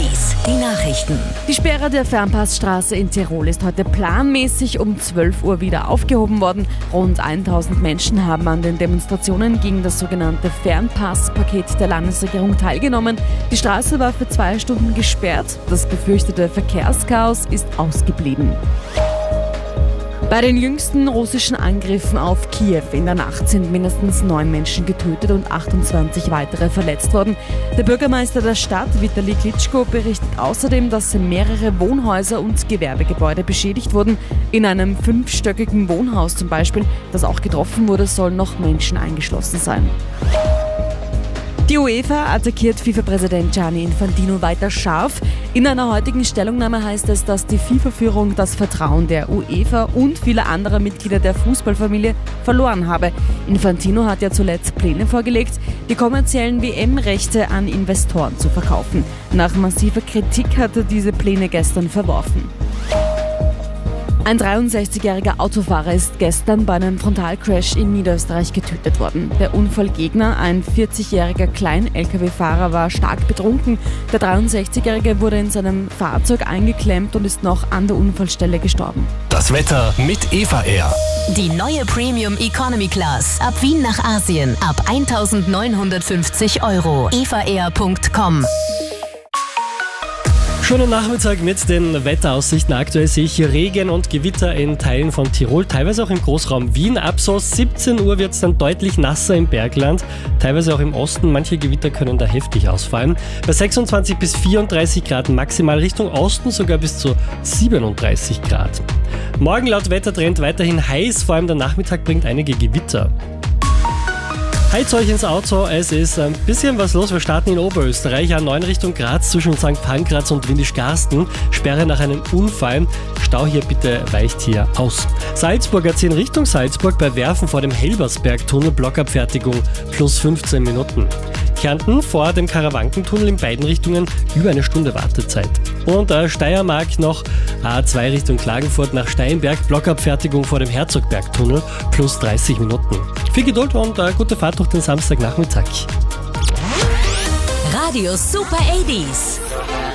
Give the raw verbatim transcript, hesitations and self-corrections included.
achtzig, die Nachrichten. Die Sperre der Fernpassstraße in Tirol ist heute planmäßig um zwölf Uhr wieder aufgehoben worden. Rund tausend Menschen haben an den Demonstrationen gegen das sogenannte Fernpasspaket der Landesregierung teilgenommen. Die Straße war für zwei Stunden gesperrt. Das befürchtete Verkehrschaos ist ausgeblieben. Bei den jüngsten russischen Angriffen auf Kiew in der Nacht sind mindestens neun Menschen getötet und achtundzwanzig weitere verletzt worden. Der Bürgermeister der Stadt, Vitali Klitschko, berichtet außerdem, dass mehrere Wohnhäuser und Gewerbegebäude beschädigt wurden. In einem fünfstöckigen Wohnhaus zum Beispiel, das auch getroffen wurde, sollen noch Menschen eingeschlossen sein. Die UEFA attackiert FIFA-Präsident Gianni Infantino weiter scharf. In einer heutigen Stellungnahme heißt es, dass die FIFA-Führung das Vertrauen der UEFA und vieler anderer Mitglieder der Fußballfamilie verloren habe. Infantino hat ja zuletzt Pläne vorgelegt, die kommerziellen W M-Rechte an Investoren zu verkaufen. Nach massiver Kritik hat er diese Pläne gestern verworfen. Ein dreiundsechzigjähriger Autofahrer ist gestern bei einem Frontalcrash in Niederösterreich getötet worden. Der Unfallgegner, ein vierzigjähriger Klein-L K W-Fahrer, war stark betrunken. Der dreiundsechzigjährige wurde in seinem Fahrzeug eingeklemmt und ist noch an der Unfallstelle gestorben. Das Wetter mit Eva Air. Die neue Premium Economy Class. Ab Wien nach Asien. Ab eintausendneunhundertfünfzig Euro. eva air punkt com. Schönen Nachmittag mit den Wetteraussichten. Aktuell sehe ich hier Regen und Gewitter in Teilen von Tirol, teilweise auch im Großraum Wien. Ab so siebzehn Uhr wird es dann deutlich nasser im Bergland, teilweise auch im Osten. Manche Gewitter können da heftig ausfallen. Bei sechsundzwanzig bis vierunddreißig Grad maximal, Richtung Osten sogar bis zu siebenunddreißig Grad. Morgen laut Wettertrend weiterhin heiß, vor allem der Nachmittag bringt einige Gewitter. Heizt euch ins Auto, es ist ein bisschen was los. Wir starten in Oberösterreich, A neun Richtung Graz zwischen Sankt Pankraz und Windischgarsten. Sperre nach einem Unfall. Stau hier bitte weicht hier aus. Salzburg A zehn Richtung Salzburg bei Werfen vor dem Helbersbergtunnel, Blockabfertigung plus fünfzehn Minuten. Kärnten vor dem Karawankentunnel in beiden Richtungen über eine Stunde Wartezeit. Und äh, Steiermark noch A zwei Richtung Klagenfurt nach Steinberg, Blockabfertigung vor dem Herzogbergtunnel plus dreißig Minuten. Viel Geduld und äh, gute Fahrt durch den Samstagnachmittag. Radio Super achtzig.